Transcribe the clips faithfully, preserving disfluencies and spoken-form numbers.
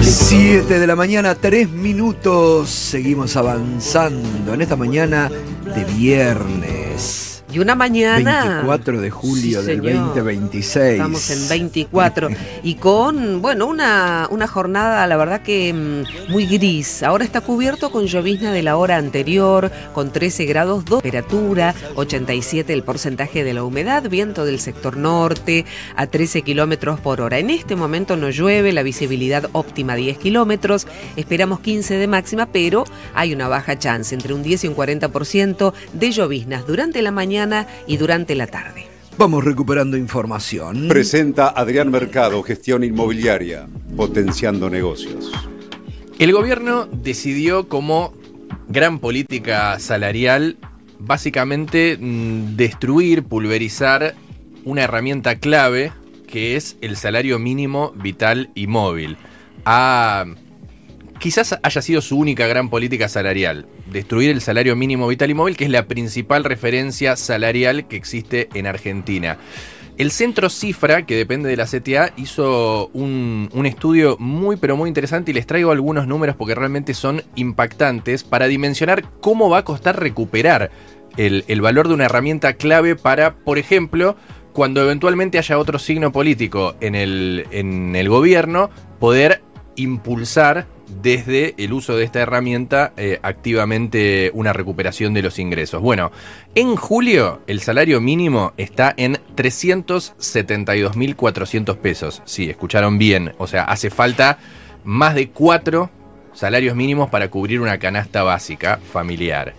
siete de la mañana, tres minutos. Seguimos avanzando en esta mañana de viernes. Y una mañana... veinticuatro de julio sí, del veinte veintiséis. Estamos en veinticuatro. Y con, bueno, una, una jornada, la verdad que mmm, muy gris. Ahora está cubierto con llovizna de la hora anterior, con trece grados, dos temperatura, ochenta y siete el porcentaje de la humedad, viento del sector norte a trece kilómetros por hora. En este momento no llueve, la visibilidad óptima diez kilómetros, esperamos quince de máxima, pero hay una baja chance, entre un diez y un cuarenta por ciento de lloviznas durante la mañana y durante la tarde. Vamos recuperando información. Presenta Adrián Mercado, Gestión Inmobiliaria, potenciando negocios. El gobierno decidió como gran política salarial básicamente mmm, destruir, pulverizar una herramienta clave que es el salario mínimo vital y móvil. Ah, quizás haya sido su única gran política salarial. Destruir el salario mínimo vital y móvil, que es la principal referencia salarial que existe en Argentina. El Centro Cifra, que depende de la C T A, hizo un, un estudio muy pero muy interesante y les traigo algunos números porque realmente son impactantes para dimensionar cómo va a costar recuperar el, el valor de una herramienta clave para, por ejemplo, cuando eventualmente haya otro signo político en el, en el gobierno, poder impulsar desde el uso de esta herramienta eh, activamente una recuperación de los ingresos. Bueno, en julio el salario mínimo está en trescientos setenta y dos mil cuatrocientos pesos. Sí, escucharon bien. O sea, hace falta más de cuatro salarios mínimos para cubrir una canasta básica familiar.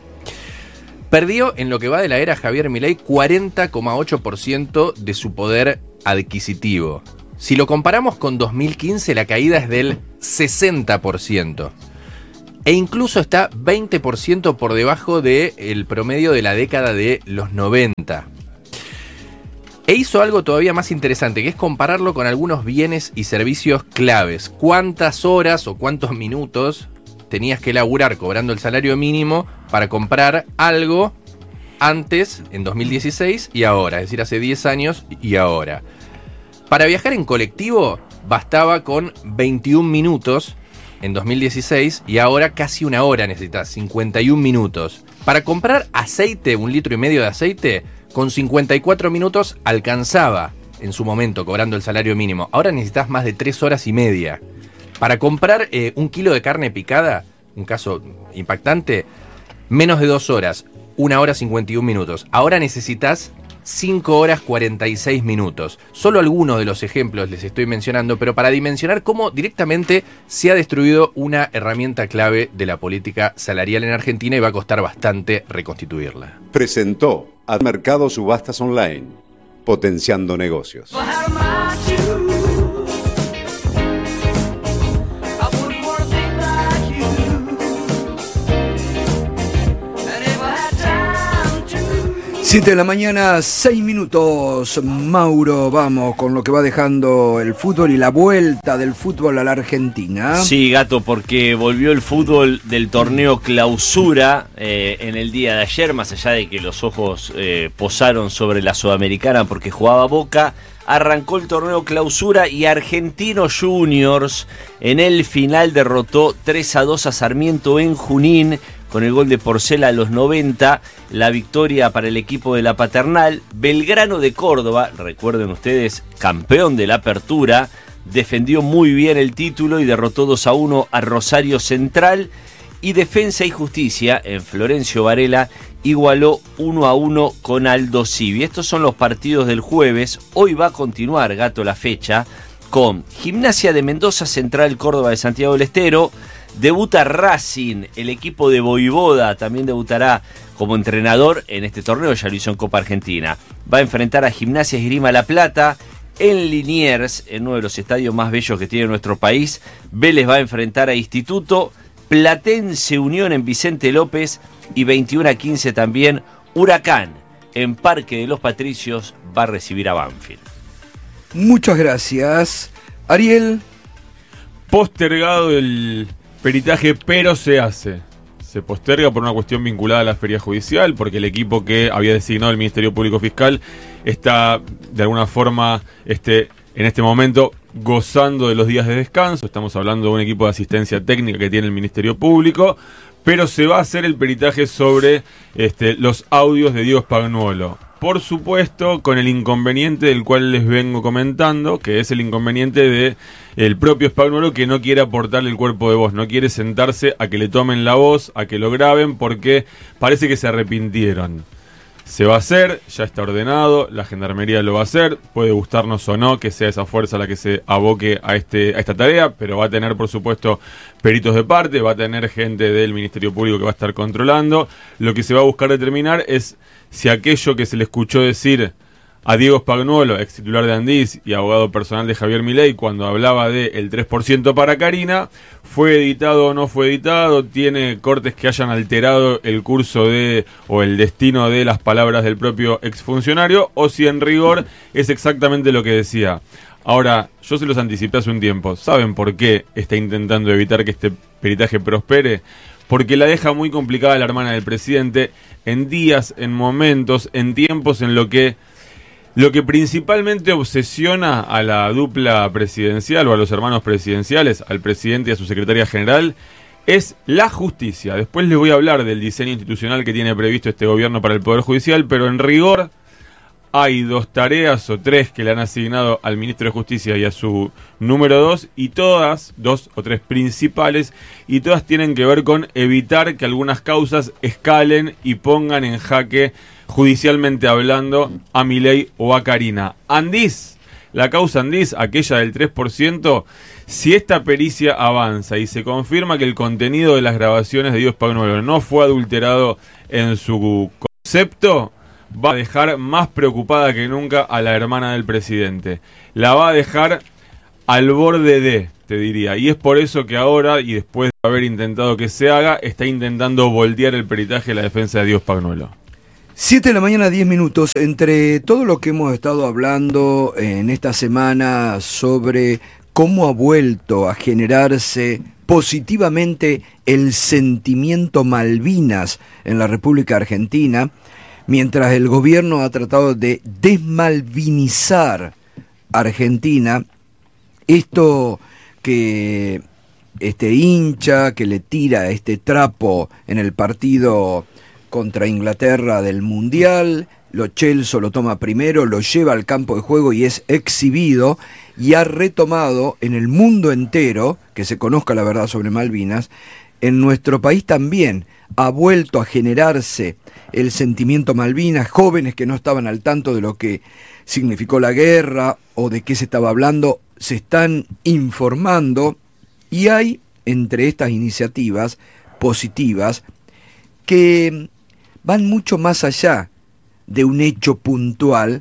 Perdió en lo que va de la era Javier Milei cuarenta coma ocho por ciento de su poder adquisitivo. Si lo comparamos con dos mil quince, la caída es del sesenta por ciento. E incluso está veinte por ciento por debajo del promedio de la década de los noventa. E hizo algo todavía más interesante, que es compararlo con algunos bienes y servicios claves. ¿Cuántas horas o cuántos minutos tenías que laburar cobrando el salario mínimo para comprar algo antes, en dos mil dieciséis, y ahora? Es decir, hace diez años y ahora. Para viajar en colectivo bastaba con veintiún minutos en dos mil dieciséis y ahora casi una hora necesitas, cincuenta y un minutos. Para comprar aceite, un litro y medio de aceite, con cincuenta y cuatro minutos alcanzaba en su momento cobrando el salario mínimo. Ahora necesitas más de tres horas y media. Para comprar eh, un kilo de carne picada, un caso impactante, menos de dos horas, una hora cincuenta y un minutos. Ahora necesitas cinco horas cuarenta y seis minutos. Solo algunos de los ejemplos les estoy mencionando, pero para dimensionar cómo directamente se ha destruido una herramienta clave de la política salarial en Argentina y va a costar bastante reconstituirla. Presentó a Mercado Subastas Online, potenciando negocios. siete de la mañana, seis minutos. Mauro, vamos con lo que va dejando el fútbol y la vuelta del fútbol a la Argentina. Sí, Gato, porque volvió el fútbol del torneo Clausura eh, en el día de ayer, más allá de que los ojos eh, posaron sobre la Sudamericana porque jugaba Boca. Arrancó el torneo Clausura y Argentinos Juniors en el final derrotó tres a dos a Sarmiento en Junín con el gol de Porcela a los noventa, la victoria para el equipo de la Paternal. Belgrano de Córdoba, recuerden ustedes, campeón de la Apertura, defendió muy bien el título y derrotó dos a uno a Rosario Central. Y Defensa y Justicia en Florencio Varela igualó uno a uno con Aldo Civi. Estos son los partidos del jueves. Hoy va a continuar, Gato, la fecha con Gimnasia de Mendoza, Central Córdoba de Santiago del Estero. Debuta Racing, el equipo de Voivoda también debutará como entrenador en este torneo, ya lo hizo en Copa Argentina. Va a enfrentar a Gimnasia Esgrima La Plata. En Liniers, en uno de los estadios más bellos que tiene nuestro país, Vélez va a enfrentar a Instituto. Platense Unión en Vicente López y veintiuno a quince también Huracán en Parque de los Patricios va a recibir a Banfield. Muchas gracias. Ariel. Postergado el peritaje, pero se hace. Se posterga por una cuestión vinculada a la feria judicial, porque el equipo que había designado el Ministerio Público Fiscal está de alguna forma este, en este momento gozando de los días de descanso. Estamos hablando de un equipo de asistencia técnica que tiene el Ministerio Público, pero se va a hacer el peritaje sobre este, los audios de Diego Spagnuolo. Por supuesto, con el inconveniente del cual les vengo comentando, que es el inconveniente de el propio Spagnuolo, que no quiere aportarle el cuerpo de voz, no quiere sentarse a que le tomen la voz, a que lo graben, porque parece que se arrepintieron. Se va a hacer, ya está ordenado, la Gendarmería lo va a hacer, puede gustarnos o no que sea esa fuerza la que se aboque a, este, a esta tarea, pero va a tener, por supuesto, peritos de parte, va a tener gente del Ministerio Público que va a estar controlando. Lo que se va a buscar determinar es si aquello que se le escuchó decir a Diego Spagnuolo, ex titular de Andís y abogado personal de Javier Milei, cuando hablaba de el tres por ciento para Karina, fue editado o no fue editado, tiene cortes que hayan alterado el curso de o el destino de las palabras del propio exfuncionario, o si en rigor es exactamente lo que decía. Ahora, yo se los anticipé hace un tiempo. ¿Saben por qué está intentando evitar que este peritaje prospere? Porque la deja muy complicada la hermana del presidente en días, en momentos, en tiempos en lo que Lo que principalmente obsesiona a la dupla presidencial o a los hermanos presidenciales, al presidente y a su secretaria general, es la justicia. Después les voy a hablar del diseño institucional que tiene previsto este gobierno para el Poder Judicial, pero en rigor hay dos tareas o tres que le han asignado al ministro de Justicia y a su número dos, y todas, dos o tres principales, y todas tienen que ver con evitar que algunas causas escalen y pongan en jaque, judicialmente hablando, a Milei o a Karina. Andís, la causa Andís, aquella del tres por ciento, si esta pericia avanza y se confirma que el contenido de las grabaciones de Diego Spagnuolo no fue adulterado en su concepto, va a dejar más preocupada que nunca a la hermana del presidente. La va a dejar al borde de, te diría. Y es por eso que ahora, y después de haber intentado que se haga, está intentando voltear el peritaje de la defensa de Diego Spagnuolo. siete de la mañana, diez minutos. Entre todo lo que hemos estado hablando en esta semana sobre cómo ha vuelto a generarse positivamente el sentimiento Malvinas en la República Argentina, mientras el gobierno ha tratado de desmalvinizar Argentina, esto que este hincha que le tira este trapo en el partido contra Inglaterra del Mundial, Lo Celso lo toma primero, lo lleva al campo de juego y es exhibido, y ha retomado en el mundo entero que se conozca la verdad sobre Malvinas. En nuestro país también ha vuelto a generarse el sentimiento Malvinas, jóvenes que no estaban al tanto de lo que significó la guerra o de qué se estaba hablando, se están informando, y hay entre estas iniciativas positivas que van mucho más allá de un hecho puntual.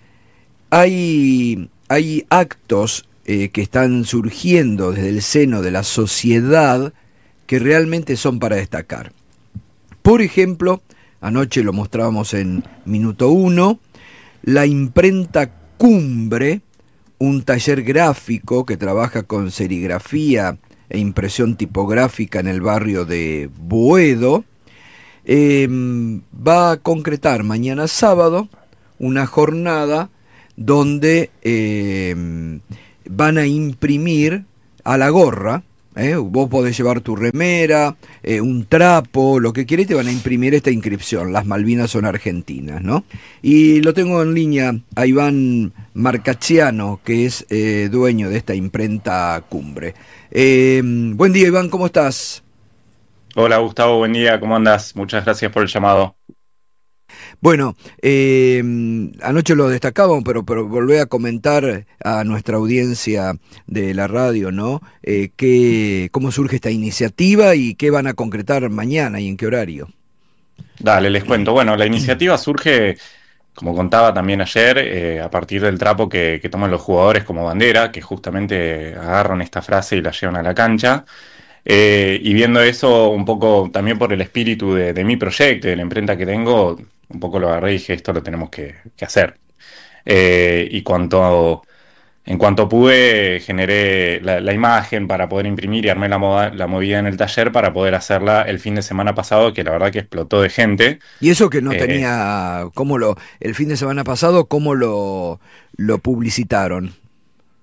Hay, hay actos eh, que están surgiendo desde el seno de la sociedad que realmente son para destacar. Por ejemplo, anoche lo mostrábamos en Minuto uno, la imprenta Cumbre, un taller gráfico que trabaja con serigrafía e impresión tipográfica en el barrio de Boedo, eh, va a concretar mañana sábado una jornada donde eh, van a imprimir a la gorra. ¿Eh? Vos podés llevar tu remera, eh, un trapo, lo que querés, te van a imprimir esta inscripción: las Malvinas son argentinas, ¿no? Y lo tengo en línea a Iván Marcachiano, que es eh, dueño de esta imprenta Cumbre. Eh, buen día, Iván, ¿cómo estás? Hola, Gustavo, buen día, ¿cómo andás? Muchas gracias por el llamado. Bueno, eh, anoche lo destacábamos, pero, pero volvé a comentar a nuestra audiencia de la radio, ¿no? Eh, que, cómo surge esta iniciativa y qué van a concretar mañana y en qué horario. Dale, les cuento. Bueno, la iniciativa surge, como contaba también ayer, eh, a partir del trapo que, que toman los jugadores como bandera, que justamente agarran esta frase y la llevan a la cancha. Eh, y viendo eso un poco también por el espíritu de, de mi proyecto, de la imprenta que tengo, un poco lo agarré y dije, esto lo tenemos que, que hacer. Eh, y cuanto, en cuanto pude, generé la, la imagen para poder imprimir y armé la, moda, la movida en el taller para poder hacerla el fin de semana pasado, que la verdad que explotó de gente. Y eso que no eh, tenía, ¿cómo lo, el fin de semana pasado, cómo lo, lo publicitaron?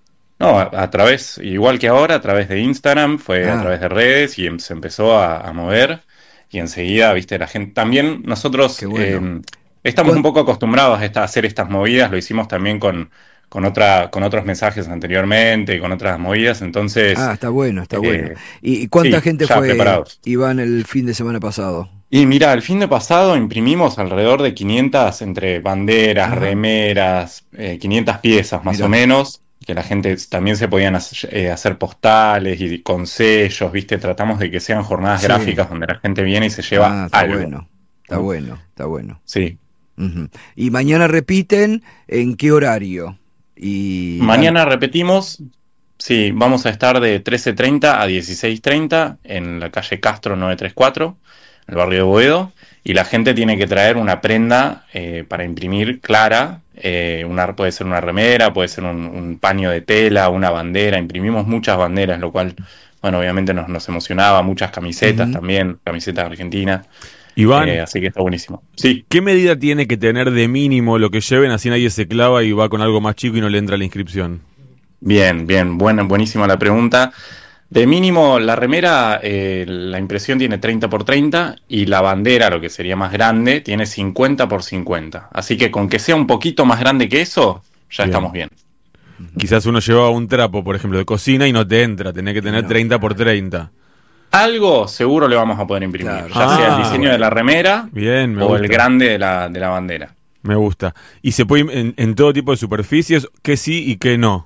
No, a, a través, igual que ahora, a través de Instagram, fue Ah. a través de redes y em- se empezó a, a mover y enseguida, viste, la gente, también nosotros Qué bueno. eh, estamos ¿Cuán- un poco acostumbrados a, esta- a hacer estas movidas, lo hicimos también con, con, otra, con otros mensajes anteriormente, con otras movidas, entonces, Ah, está bueno, está eh, bueno. ¿Y, y cuánta sí, gente ya fue, preparados. Iván, el fin de semana pasado? Y mira, el fin de pasado imprimimos alrededor de quinientas entre banderas, Ajá. remeras, eh, quinientas piezas más Mirá. o menos, que la gente también se podían hacer, eh, hacer postales y con sellos, ¿viste? Tratamos de que sean jornadas Sí. gráficas donde la gente viene y se lleva Ah, está algo. bueno, está ¿no? bueno, está bueno. Sí. Ujú. Y mañana repiten, ¿en qué horario? Y Mañana repetimos, sí, vamos a estar de trece treinta a dieciséis treinta en la calle Castro novecientos treinta y cuatro, en el barrio de Boedo, y la gente tiene que traer una prenda eh, para imprimir clara, eh, una, puede ser una remera, puede ser un, un paño de tela, una bandera, imprimimos muchas banderas, lo cual, bueno, obviamente nos, nos emocionaba, muchas camisetas Ujú. también, camisetas argentinas, Iván, eh, así que está buenísimo. Sí. ¿qué medida tiene que tener de mínimo lo que lleven? Así nadie se clava y va con algo más chico y no le entra la inscripción. Bien, bien, buena, buenísima la pregunta. De mínimo, la remera, eh, la impresión tiene treinta por treinta y la bandera, lo que sería más grande, tiene cincuenta por cincuenta. Así que con que sea un poquito más grande que eso, ya Bien. estamos bien. Quizás uno lleva un trapo, por ejemplo, de cocina y no te entra, tenés que tener No. treinta por treinta. Algo seguro le vamos a poder imprimir, Claro. ya sea Ah, el diseño bueno. de la remera Bien, me o gusta. el grande de la, de la bandera. Me gusta. ¿Y se puede im- en, en todo tipo de superficies? ¿Qué sí y qué no?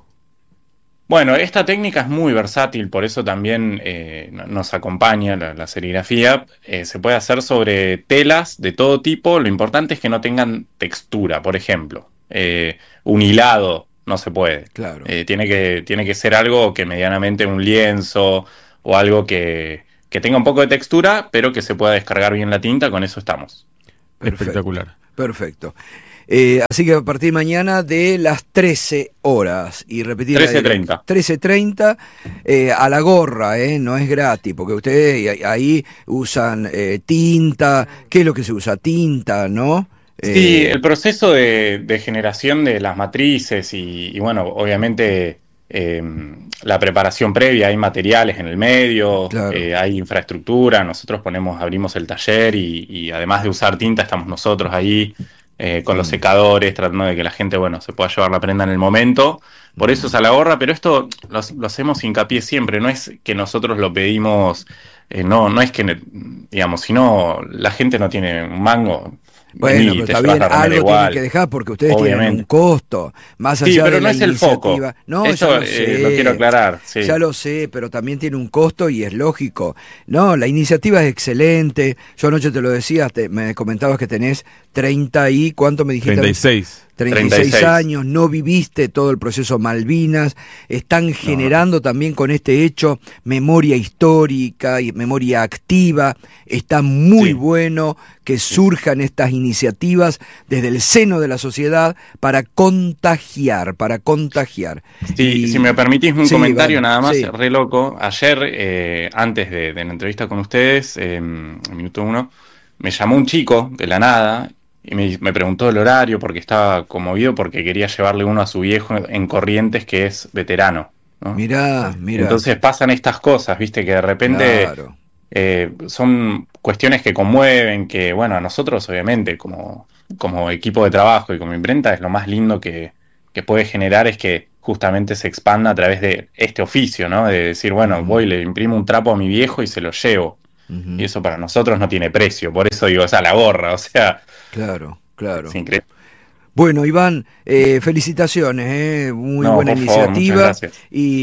Bueno, esta técnica es muy versátil, por eso también eh, no- nos acompaña la, la serigrafía. Eh, se puede hacer sobre telas de todo tipo, lo importante es que no tengan textura, por ejemplo. Eh, un hilado no se puede. Claro. Eh, tiene que, tiene que ser algo que medianamente un lienzo o algo que, que tenga un poco de textura, pero que se pueda descargar bien la tinta, con eso estamos. Perfecto. Espectacular. Perfecto. Eh, así que a partir de mañana de las trece horas y repetir trece treinta. trece treinta eh, a la gorra, eh, no es gratis, porque ustedes ahí usan eh, tinta. ¿Qué es lo que se usa? Tinta, ¿no? Sí, Eh, el proceso de, de generación de las matrices y, y bueno, obviamente eh, la preparación previa, hay materiales en el medio, Claro. eh, hay infraestructura, nosotros ponemos, abrimos el taller y, y además de usar tinta estamos nosotros ahí eh, con los secadores, tratando de que la gente, bueno, se pueda llevar la prenda en el momento. Por eso es a la gorra, pero esto lo, lo hacemos hincapié siempre, no es que nosotros lo pedimos, eh, no, no es que, digamos, si no, la gente no tiene un mango. Bueno, Vení, pero te está llevas bien, la remera algo igual. tienen que dejar porque ustedes tienen Obviamente. un costo, más allá Sí, pero de no la es el foco. iniciativa. No, Eso, ya lo eh, sé. lo quiero aclarar, sí. Ya lo sé, pero también tiene un costo y es lógico. No, la iniciativa es excelente. Yo anoche te lo decía, te- me comentabas que tenés treinta y... ¿Cuánto me dijiste? treinta y seis. treinta y seis treinta y seis. años, no viviste todo el proceso Malvinas, están generando también con este hecho memoria histórica y memoria activa. Está muy Sí. bueno que surjan estas iniciativas desde el seno de la sociedad para contagiar, para contagiar. Sí, Y- si me permitís un Sí, comentario vale, nada más, sí. re loco. Ayer, eh, antes de, de la entrevista con ustedes, eh, en minuto uno, me llamó un chico de la nada y me, me preguntó el horario porque estaba conmovido porque quería llevarle uno a su viejo en Corrientes que es veterano, ¿no? Mirá, mirá. Entonces pasan estas cosas, viste, que de repente Claro. eh, son cuestiones que conmueven, que bueno, a nosotros obviamente como, como equipo de trabajo y como imprenta es lo más lindo que, que puede generar es que justamente se expanda a través de este oficio, ¿no? De decir, bueno, Ujú. voy, le imprimo un trapo a mi viejo y se lo llevo. Ujú. Y eso para nosotros no tiene precio, por eso digo, o sea, la gorra, o sea, Claro, claro. es increíble. Bueno, Iván, eh, felicitaciones, eh, muy No, buena por favor, iniciativa muchas gracias.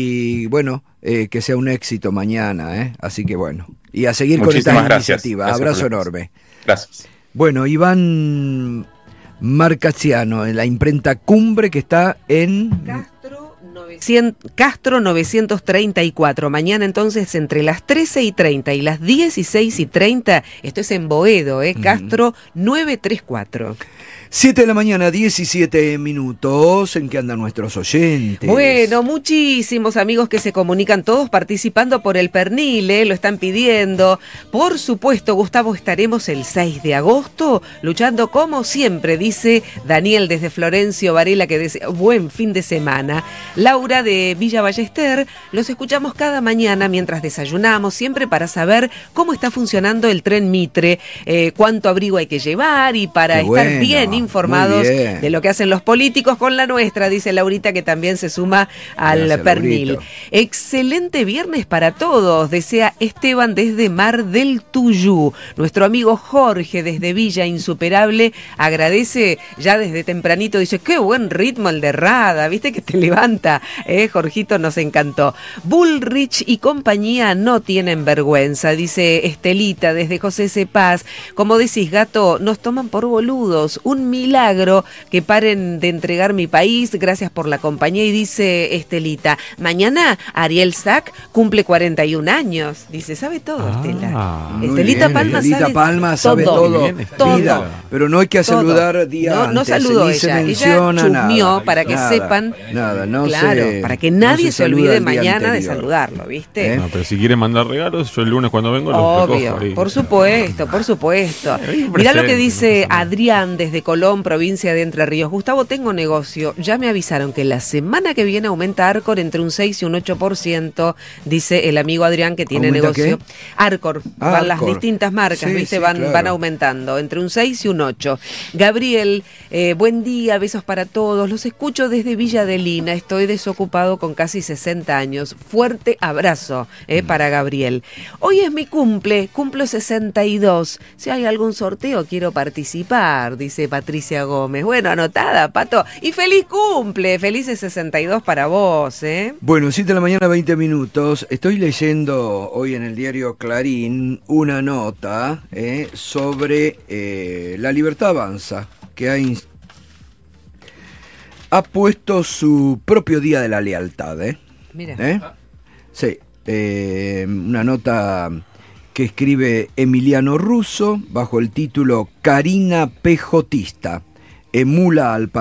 y bueno, eh, que sea un éxito mañana, eh, así que bueno, y a seguir con Muchísimas estas gracias. iniciativas. Gracias Abrazo por la- enorme. Gracias. Bueno, Iván Marcaciano, en la imprenta Cumbre que está en... Castro novecientos, Castro novecientos treinta y cuatro. Mañana entonces entre las trece y treinta y las dieciséis y treinta, esto es en Boedo, ¿eh? Castro novecientos treinta y cuatro. siete de la mañana, diecisiete minutos, ¿en qué andan nuestros oyentes? Bueno, muchísimos amigos que se comunican, todos participando por el pernil, ¿eh? Lo están pidiendo. Por supuesto, Gustavo, estaremos el seis de agosto luchando como siempre, dice Daniel desde Florencio Varela, que dice buen fin de semana. Laura Laura de Villa Ballester. Los escuchamos cada mañana mientras desayunamos, siempre para saber cómo está funcionando el tren Mitre, eh, cuánto abrigo hay que llevar y para Qué estar bueno, bien informados bien. de lo que hacen los políticos con la nuestra, dice Laurita, que también se suma al Gracias, pernil. Laurito. Excelente viernes para todos, desea Esteban desde Mar del Tuyú. Nuestro amigo Jorge desde Villa Insuperable agradece ya desde tempranito, dice, qué buen ritmo el de Rada, viste que te levanta, eh, Jorgito, nos encantó. Bullrich y compañía no tienen vergüenza, dice Estelita desde José C. Paz. Como decís, gato, nos toman por boludos, un milagro que paren de entregar mi país, gracias por la compañía. Y dice Estelita, mañana Ariel Sack cumple cuarenta y un años, dice, sabe todo, Ah, Estela. Muy Estelita bien, Palma Estelita sabe Palma sabe todo, todo, Bien, todo. Mira, pero no hay que Todo. saludar día No, no antes, saludó ni se ella, ella menciona chusmeó nada, para que nada, sepan. nada, no Claro, se- para que no nadie se, saluda olvide el día mañana de anterior. saludarlo, ¿viste? ¿Eh? No, pero si quieren mandar regalos, yo el lunes cuando vengo los Obvio, recojo ahí. por supuesto, por supuesto. Hay un Mirá lo que presente, dice no pasa nada. Adrián desde Colón, provincia de Entre Ríos. Gustavo, tengo negocio. Ya me avisaron que la semana que viene aumenta Arcor entre un seis y un ocho por ciento, dice el amigo Adrián que tiene ¿Aumenta negocio. qué? Arcor, Ah, van las Arcor. distintas marcas, Sí, ¿viste? sí, van, claro. van aumentando entre un seis y un ocho. Gabriel, eh, buen día, besos para todos. Los escucho desde Villa de Lina. Estoy desocupado con casi sesenta años. Fuerte abrazo eh, para Gabriel. Hoy es mi cumple, cumplo sesenta y dos. Si hay algún sorteo, quiero participar, dice Patricia Gómez. Bueno, anotada, Pato. Y feliz cumple, felices sesenta y dos para vos, ¿eh? Bueno, siete de la mañana, veinte minutos. Estoy leyendo hoy en el diario Clarín una nota eh, sobre eh, La Libertad Avanza, que ha, ins- ha puesto su propio Día de la Lealtad. ¿eh? Mira. ¿Eh? Sí, eh, una nota que escribe Emiliano Russo bajo el título Karina Pejotista, emula al